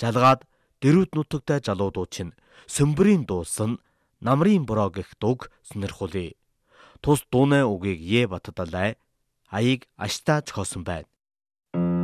Жалгаад дэрүүд нутагтай жалуудууд чинь сөмбөрийн дуусан намрын бороо гэх дуг сонирхуулъя. Тус дууны үгийг Е Батдалай аяыг аштаа зохиосон байна.